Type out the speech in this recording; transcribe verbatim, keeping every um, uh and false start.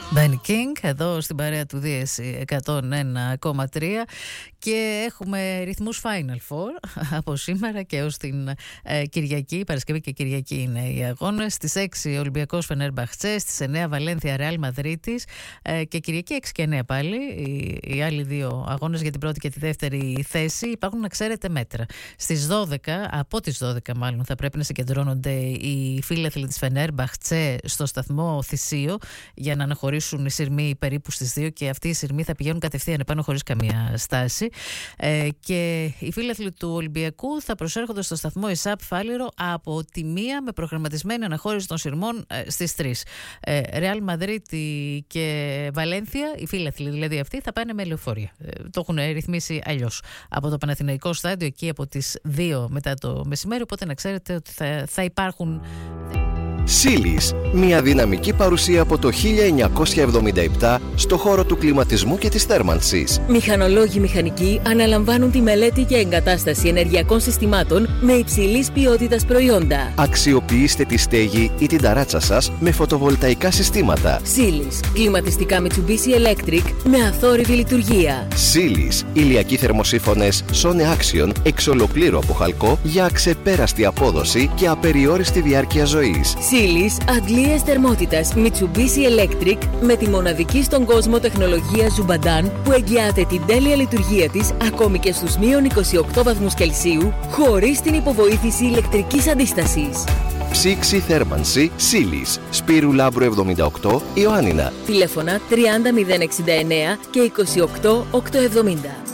Benny King εδώ στην παρέα του Δίεση εκατόν ένα κόμμα τρία και έχουμε ρυθμούς Final Four από σήμερα και έως την ε, Κυριακή, Παρασκευή και Κυριακή είναι οι αγώνες. Στις έξι Ολυμπιακός Φενέρμπαχτσε, στις εννέα Βαλένθια Ρεάλ Μαδρίτης ε, και Κυριακή έξι και εννέα πάλι. Οι, οι άλλοι δύο αγώνες για την πρώτη και τη δεύτερη θέση υπάρχουν, να ξέρετε, μέτρα. Στις δώδεκα, από τις δώδεκα μάλλον, θα πρέπει να συγκεντρώνονται οι φίλαθλοι της Φενέρμπαχτσε στο σταθμό Θησίο για να αναχωρήσουν οι σειρμοί περίπου στις δύο και αυτοί οι σειρμοί θα πηγαίνουν κατευθείαν επάνω χωρίς καμία στάση. Ε, και οι φίλαθλοι του Ολυμπιακού θα προσέρχονται στο σταθμό ΕΣΑΠ Φάληρο από τη μία με προγραμματισμένη αναχώρηση των σειρμών ε, στις τρεις. Ρεάλ Μαδρίτη και Βαλένθια, οι φίλαθλοι δηλαδή αυτοί, θα πάνε με λεωφορεία. Ε, το έχουν ρυθμίσει αλλιώς από το Παναθηναϊκό στάδιο εκεί από τις δύο μετά το μεσημέρι, οπότε να ξέρετε ότι θα, θα υπάρχουν... Σίλις, μια δυναμική παρουσία από το χίλια εννιακόσια εβδομήντα επτά στο χώρο του κλιματισμού και της θέρμανσης. Μηχανολόγοι μηχανικοί αναλαμβάνουν τη μελέτη και εγκατάσταση ενεργειακών συστημάτων με υψηλής ποιότητας προϊόντα. Αξιοποιήστε τη στέγη ή την ταράτσα σας με φωτοβολταϊκά συστήματα. Σίλις, κλιματιστικά Mitsubishi Electric με αθόρυβη λειτουργία. Σίλις, ηλιακοί θερμοσύφωνες Sone Action εξ ολοκλήρου από χαλκό για αξεπέραστη απόδοση και απεριόριστη διάρκεια ζωής. Σίλις, αντλίες θερμότητας Mitsubishi Electric με τη μοναδική στον κόσμο τεχνολογία Zubadan που εγγυάται την τέλεια λειτουργία της ακόμη και στους μείον είκοσι οκτώ βαθμούς Κελσίου χωρίς την υποβοήθηση ηλεκτρικής αντίστασης. Ψήξη θέρμανση Σίλις, Σπύρου Λάμπρου εβδομήντα οκτώ, Ιωάννινα. Τηλέφωνα τριάντα μηδέν εξήντα εννέα και είκοσι οκτώ οκτακόσια εβδομήντα.